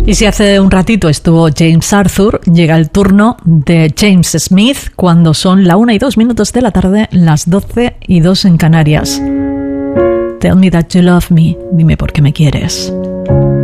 Y si hace un ratito estuvo James Arthur, llega el turno de James Smith cuando son la 1:02 de la tarde, las 12:02 en Canarias. Tell me that you love me. Dime por qué me quieres.